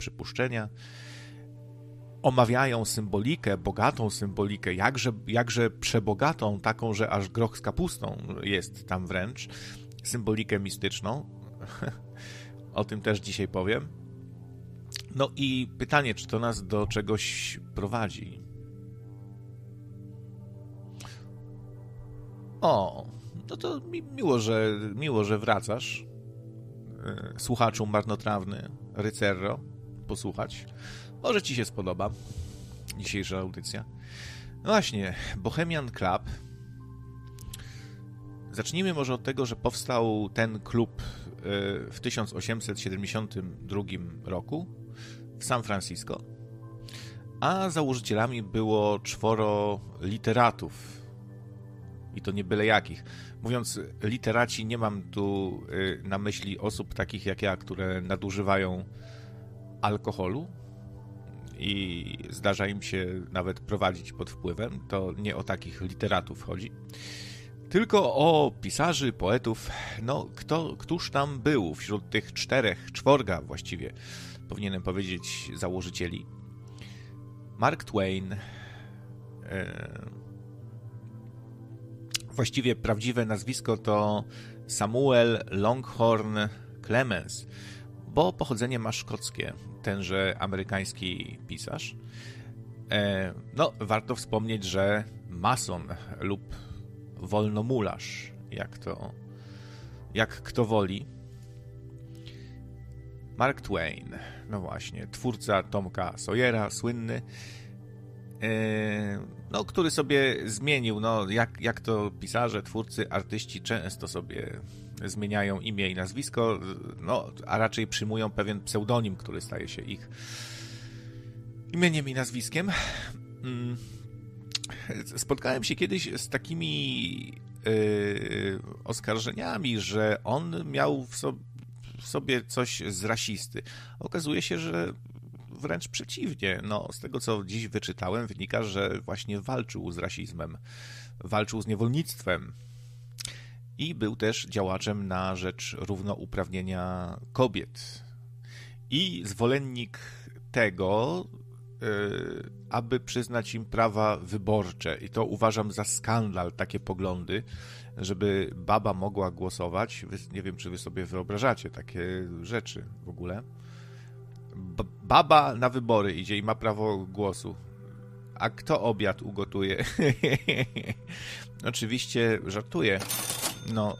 przypuszczenia. Omawiają symbolikę, bogatą symbolikę, jakże przebogatą, taką, że aż groch z kapustą jest tam wręcz, symbolikę mistyczną. O tym też dzisiaj powiem. No i pytanie, czy to nas do czegoś prowadzi? O, no to miło, że wracasz. Słuchaczu marnotrawny, rycerro, posłuchać. Może ci się spodoba dzisiejsza audycja. No właśnie, Bohemian Club. Zacznijmy może od tego, że powstał ten klub w 1872 roku w San Francisco, a założycielami było 4 literatów. I to nie byle jakich. Mówiąc literaci, nie mam tu na myśli osób takich jak ja, które nadużywają alkoholu i zdarza im się nawet prowadzić pod wpływem. To nie o takich literatów chodzi. Tylko o pisarzy, poetów. No, któż tam był wśród tych 4 właściwie, powinienem powiedzieć, założycieli? Mark Twain. Właściwie prawdziwe nazwisko to Samuel Langhorne Clemens, bo pochodzenie ma szkockie, tenże amerykański pisarz. No, warto wspomnieć, że mason lub wolnomularz, jak kto woli. Mark Twain, no właśnie, twórca Tomka Sawyera, słynny, no, który sobie zmienił, no, jak to pisarze, twórcy, artyści często sobie zmieniają imię i nazwisko, no, a raczej przyjmują pewien pseudonim, który staje się ich imieniem i nazwiskiem. Spotkałem się kiedyś z takimi oskarżeniami, że on miał w sobie coś z rasisty. Okazuje się, że wręcz przeciwnie. No, z tego, co dziś wyczytałem, wynika, że właśnie walczył z rasizmem, walczył z niewolnictwem i był też działaczem na rzecz równouprawnienia kobiet. I zwolennik tego, aby przyznać im prawa wyborcze. I to uważam za skandal, takie poglądy, żeby baba mogła głosować. Nie wiem, czy wy sobie wyobrażacie takie rzeczy w ogóle. Baba na wybory idzie i ma prawo głosu. A kto obiad ugotuje? Oczywiście żartuję. No,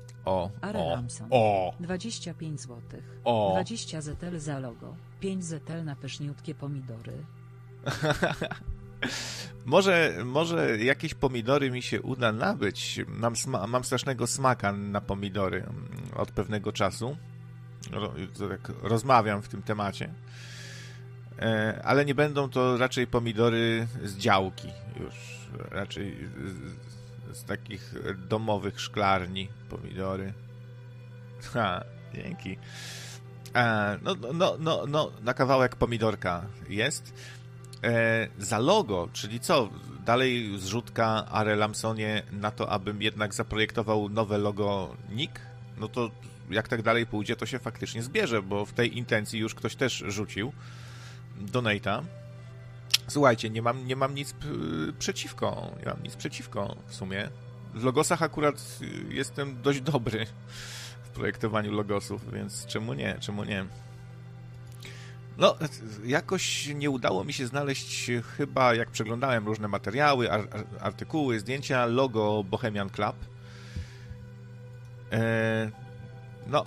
o. 25 zł. 20 ZL za logo. 5 ZL na pyszniutkie pomidory. Może jakieś pomidory mi się uda nabyć. Mam strasznego smaka na pomidory od pewnego czasu. Tak rozmawiam w tym temacie. Ale nie będą to raczej pomidory z działki już. Raczej z takich domowych szklarni pomidory. Dzięki. No, na kawałek pomidorka jest. Za logo, czyli co? Dalej zrzutka Are Lamsonie na to, abym jednak zaprojektował nowe logo NIK? No to jak tak dalej pójdzie, to się faktycznie zbierze, bo w tej intencji już ktoś też rzucił donate'a. Słuchajcie, nie mam nic przeciwko. Nie mam nic przeciwko w sumie. W logosach akurat jestem dość dobry w projektowaniu logosów, więc czemu nie? No, jakoś nie udało mi się znaleźć chyba, jak przeglądałem różne materiały, artykuły, zdjęcia, logo Bohemian Club. No,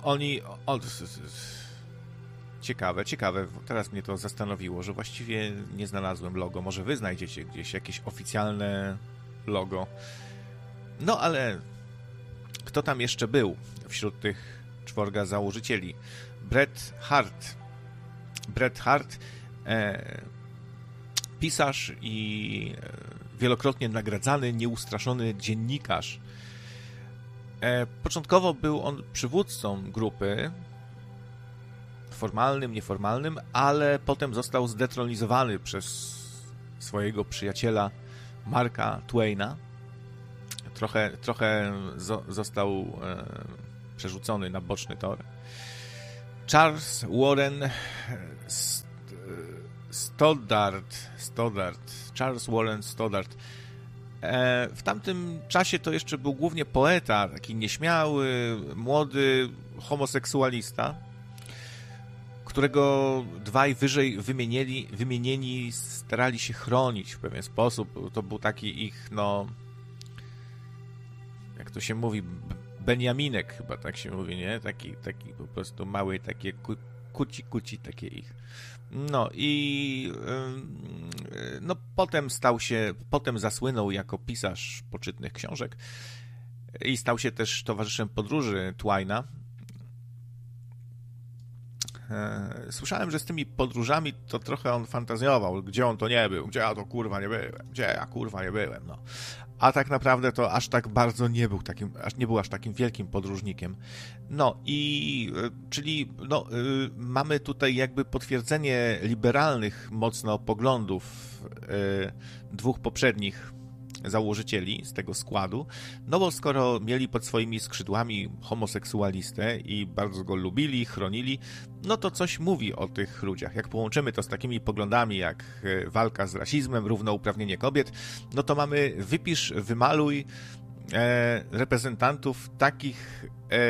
Ciekawe. Teraz mnie to zastanowiło, że właściwie nie znalazłem logo. Może wy znajdziecie gdzieś jakieś oficjalne logo. No, ale kto tam jeszcze był wśród tych 4 założycieli? Bret Hart, pisarz i wielokrotnie nagradzany, nieustraszony dziennikarz. Początkowo był on przywódcą grupy, formalnym, nieformalnym, ale potem został zdetronizowany przez swojego przyjaciela Marka Twaina. Trochę został przerzucony na boczny tor. Charles Warren Stoddart, Charles Warren Stoddart. W tamtym czasie to jeszcze był głównie poeta, taki nieśmiały, młody homoseksualista, którego dwaj wyżej wymienieni starali się chronić w pewien sposób. To był taki ich, no, jak to się mówi, Beniaminek chyba tak się mówi, nie? Taki po prostu mały, takie kuci takie ich. No i no potem zasłynął jako pisarz poczytnych książek i stał się też towarzyszem podróży Twaina. Słyszałem, że z tymi podróżami to trochę on fantazjował, gdzie on to nie był, gdzie ja to kurwa nie byłem, gdzie ja kurwa nie byłem, no. A tak naprawdę to aż tak bardzo nie był aż takim wielkim podróżnikiem. No i czyli no, mamy tutaj jakby potwierdzenie liberalnych mocno poglądów dwóch poprzednich założycieli z tego składu, no bo skoro mieli pod swoimi skrzydłami homoseksualistę i bardzo go lubili, chronili, no to coś mówi o tych ludziach. Jak połączymy to z takimi poglądami jak walka z rasizmem, równouprawnienie kobiet, no to mamy wypisz, wymaluj reprezentantów takich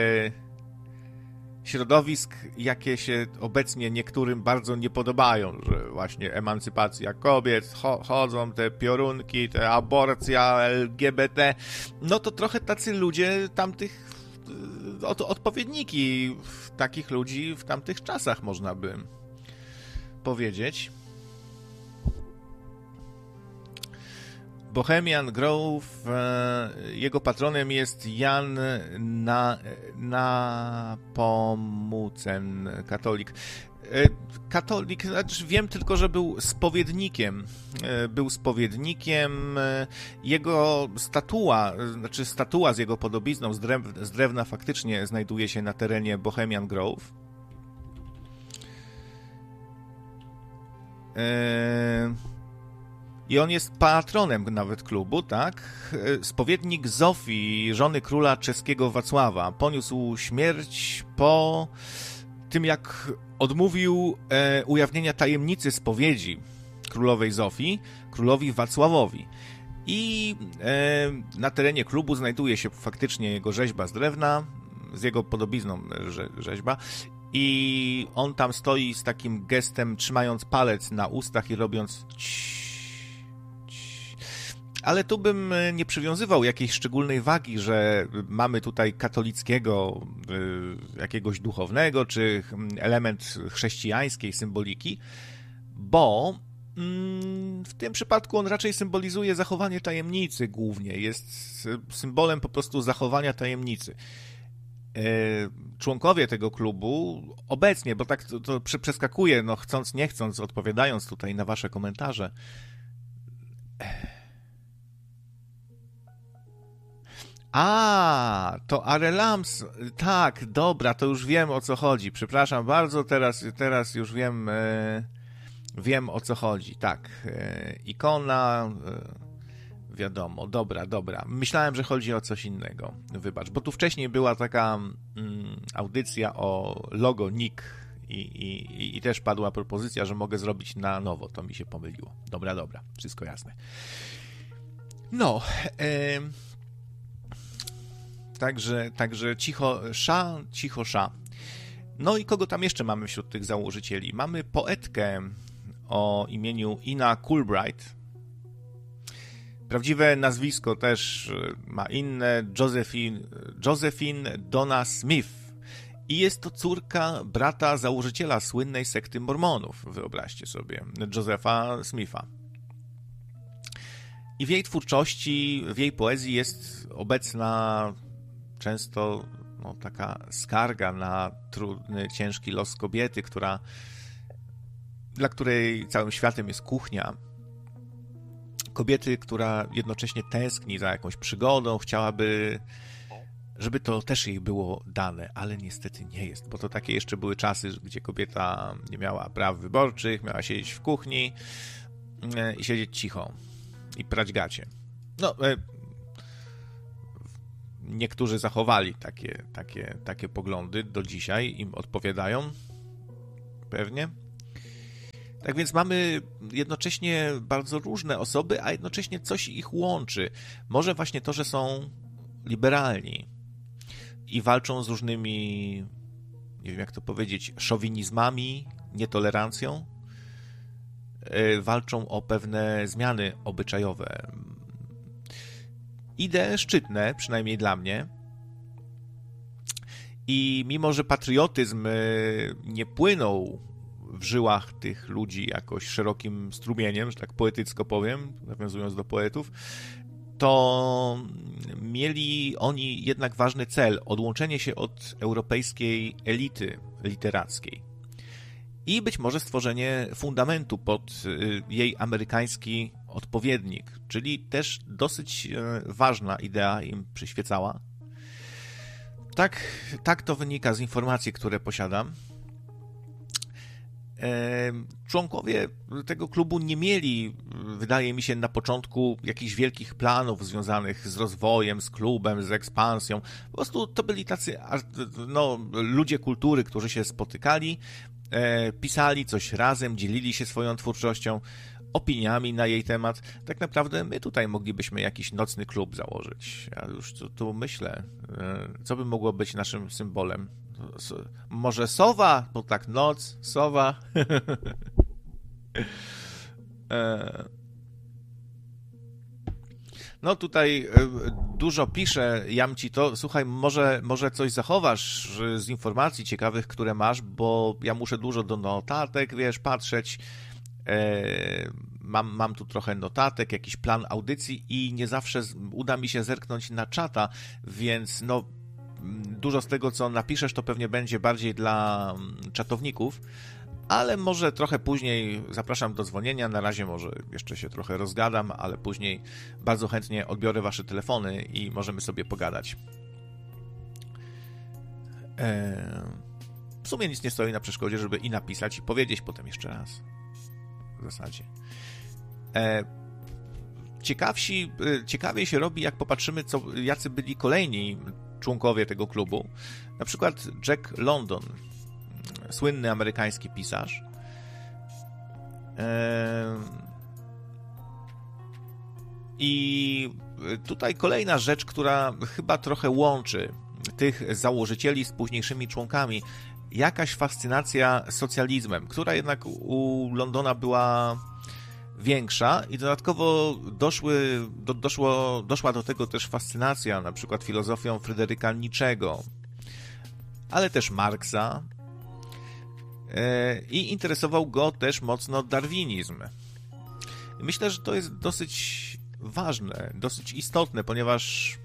środowisk, jakie się obecnie niektórym bardzo nie podobają, że właśnie emancypacja kobiet, chodzą te piorunki, te aborcja, LGBT, no to trochę tacy ludzie tamtych, odpowiedniki takich ludzi w tamtych czasach, można by powiedzieć. Bohemian Grove, jego patronem jest Jan Nepomucen, katolik. Katolik, znaczy wiem tylko, że był spowiednikiem. Jego statua z jego podobizną z drewna faktycznie znajduje się na terenie Bohemian Grove. I on jest patronem nawet klubu, tak? Spowiednik Zofii, żony króla czeskiego Wacława, poniósł śmierć po tym, jak odmówił ujawnienia tajemnicy spowiedzi królowej Zofii, królowi Wacławowi. I na terenie klubu znajduje się faktycznie jego rzeźba z drewna, z jego podobizną rzeźba. I on tam stoi z takim gestem, trzymając palec na ustach i robiąc ale tu bym nie przywiązywał jakiejś szczególnej wagi, że mamy tutaj katolickiego, jakiegoś duchownego, czy element chrześcijańskiej symboliki, bo w tym przypadku on raczej symbolizuje zachowanie tajemnicy głównie. Jest symbolem po prostu zachowania tajemnicy. Członkowie tego klubu obecnie, bo tak to przeskakuje, no chcąc, nie chcąc, odpowiadając tutaj na wasze komentarze, to Arelams, tak, dobra, to już wiem, o co chodzi. Przepraszam bardzo, teraz już wiem, o co chodzi. Tak, ikona, wiadomo, dobra. Myślałem, że chodzi o coś innego, wybacz, bo tu wcześniej była taka audycja o logo Nick i też padła propozycja, że mogę zrobić na nowo, to mi się pomyliło. Dobra, wszystko jasne. No, Także cicho sza. No i kogo tam jeszcze mamy wśród tych założycieli? Mamy poetkę o imieniu Ina Coolbright. Prawdziwe nazwisko też ma inne, Josephine Donna Smith. I jest to córka brata założyciela słynnej sekty Mormonów, wyobraźcie sobie, Josepha Smitha. I w jej twórczości, w jej poezji jest obecna często taka skarga na trudny, ciężki los kobiety, dla której całym światem jest kuchnia. Kobiety, która jednocześnie tęskni za jakąś przygodą, chciałaby, żeby to też jej było dane, ale niestety nie jest, bo to takie jeszcze były czasy, gdzie kobieta nie miała praw wyborczych, miała siedzieć w kuchni i siedzieć cicho i prać gacie. No, niektórzy zachowali takie poglądy do dzisiaj, im odpowiadają pewnie. Tak więc mamy jednocześnie bardzo różne osoby, a jednocześnie coś ich łączy. Może właśnie to, że są liberalni i walczą z różnymi, nie wiem jak to powiedzieć, szowinizmami, nietolerancją. Walczą o pewne zmiany obyczajowe. Idee szczytne, przynajmniej dla mnie. I mimo, że patriotyzm nie płynął w żyłach tych ludzi jakoś szerokim strumieniem, że tak poetycko powiem, nawiązując do poetów, to mieli oni jednak ważny cel, odłączenie się od europejskiej elity literackiej i być może stworzenie fundamentu pod jej amerykański odpowiednik, czyli też dosyć ważna idea im przyświecała. Tak to wynika z informacji, które posiadam. Członkowie tego klubu nie mieli, wydaje mi się, na początku jakichś wielkich planów związanych z rozwojem, z klubem, z ekspansją. Po prostu to byli tacy ludzie kultury, którzy się spotykali, pisali coś razem, dzielili się swoją twórczością, opiniami na jej temat. Tak naprawdę my tutaj moglibyśmy jakiś nocny klub założyć. Ja już tu myślę, co by mogło być naszym symbolem. Może sowa, bo tak noc, sowa. No tutaj dużo pisze, jam ci to, słuchaj, może coś zachowasz z informacji ciekawych, które masz, bo ja muszę dużo do notatek, wiesz, patrzeć. Mam tu trochę notatek, jakiś plan audycji i nie zawsze uda mi się zerknąć na czata, więc dużo z tego, co napiszesz, to pewnie będzie bardziej dla czatowników, ale może trochę później zapraszam do dzwonienia. Na razie może jeszcze się trochę rozgadam, ale później bardzo chętnie odbiorę wasze telefony i możemy sobie pogadać. W sumie nic nie stoi na przeszkodzie, żeby i napisać, i powiedzieć potem jeszcze raz. W zasadzie. Ciekawie się robi, jak popatrzymy, jacy byli kolejni członkowie tego klubu. Na przykład Jack London, słynny amerykański pisarz. I tutaj kolejna rzecz, która chyba trochę łączy tych założycieli z późniejszymi członkami. Jakaś fascynacja socjalizmem, która jednak u Londona była większa i dodatkowo doszła do tego też fascynacja na przykład filozofią Fryderyka Nietzschego, ale też Marksa i interesował go też mocno darwinizm. Myślę, że to jest dosyć ważne, dosyć istotne, ponieważ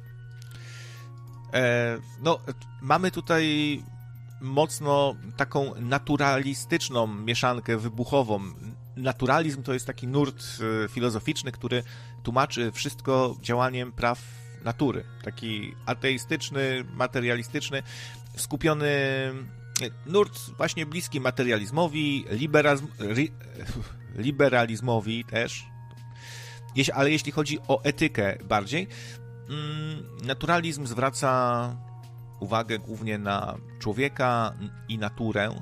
mamy tutaj mocno taką naturalistyczną mieszankę wybuchową. Naturalizm to jest taki nurt filozoficzny, który tłumaczy wszystko działaniem praw natury. Taki ateistyczny, materialistyczny, skupiony nurt właśnie bliski materializmowi, liberalizmowi też. Ale jeśli chodzi o etykę bardziej, naturalizm zwraca uwagę głównie na człowieka i naturę.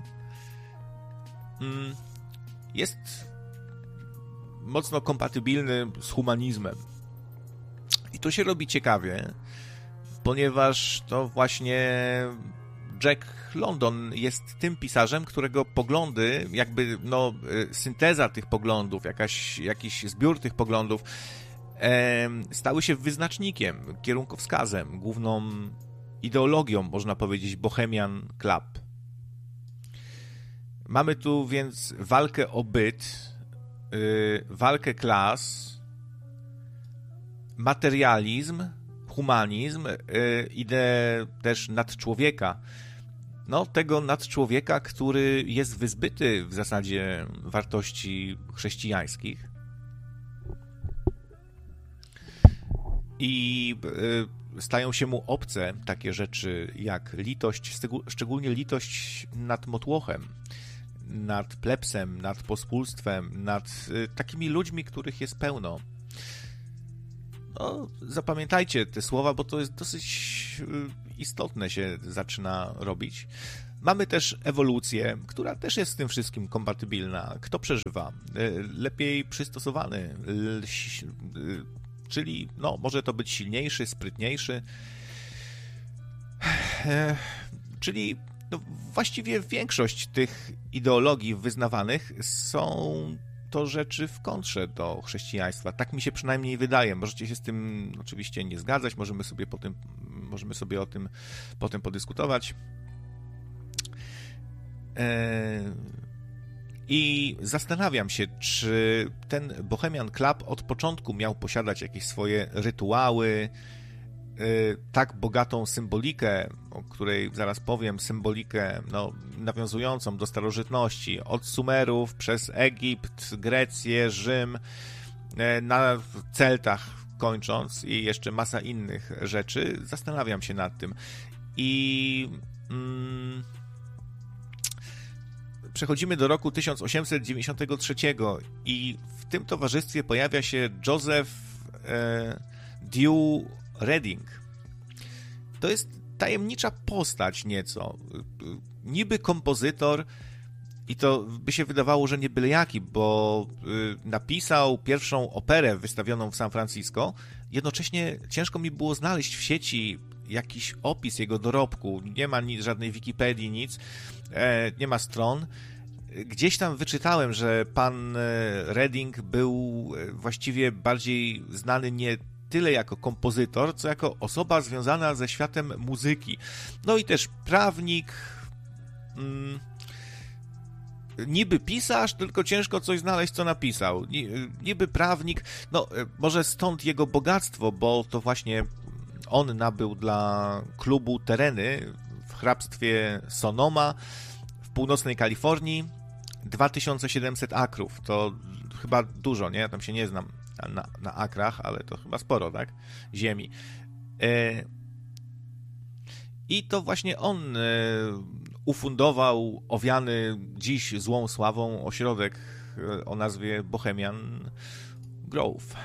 Jest mocno kompatybilny z humanizmem. I to się robi ciekawie, ponieważ to właśnie Jack London jest tym pisarzem, którego poglądy, jakby synteza tych poglądów, jakiś zbiór tych poglądów stały się wyznacznikiem, kierunkowskazem, główną ideologią, można powiedzieć, Bohemian Club. Mamy tu więc walkę o byt, walkę klas, materializm, humanizm, ideę też nadczłowieka. Tego nadczłowieka, który jest wyzbyty w zasadzie wartości chrześcijańskich. I stają się mu obce takie rzeczy jak litość, szczególnie litość nad motłochem, nad plebsem, nad pospólstwem, nad takimi ludźmi, których jest pełno. Zapamiętajcie te słowa, bo to jest dosyć istotne się zaczyna robić. Mamy też ewolucję, która też jest z tym wszystkim kompatybilna. Kto przeżywa? Lepiej przystosowany, czyli no, może to być silniejszy, sprytniejszy. Czyli no, właściwie większość tych ideologii wyznawanych są to rzeczy w kontrze do chrześcijaństwa. Tak mi się przynajmniej wydaje. Możecie się z tym oczywiście nie zgadzać, możemy sobie o tym potem podyskutować. I zastanawiam się, czy ten Bohemian Club od początku miał posiadać jakieś swoje rytuały, tak bogatą symbolikę, o której zaraz powiem, symbolikę no, nawiązującą do starożytności, od Sumerów przez Egipt, Grecję, Rzym, na Celtach kończąc i jeszcze masa innych rzeczy. Zastanawiam się nad tym. I przechodzimy do roku 1893 i w tym towarzystwie pojawia się Joseph Dew Redding. To jest tajemnicza postać nieco. Niby kompozytor i to by się wydawało, że nie byle jaki, bo napisał pierwszą operę wystawioną w San Francisco. Jednocześnie ciężko mi było znaleźć w sieci jakiś opis jego dorobku. Nie ma żadnej Wikipedii, nic. Nie ma stron. Gdzieś tam wyczytałem, że pan Redding był właściwie bardziej znany nie tyle jako kompozytor, co jako osoba związana ze światem muzyki. No i też prawnik, niby pisarz, tylko ciężko coś znaleźć, co napisał. Niby prawnik, no może stąd jego bogactwo, bo to właśnie on nabył dla klubu tereny w hrabstwie Sonoma w północnej Kalifornii 2700 akrów. To chyba dużo, nie? Ja tam się nie znam na akrach, ale to chyba sporo, tak? Ziemi. I to właśnie on ufundował owiany dziś złą sławą ośrodek o nazwie Bohemian Grove.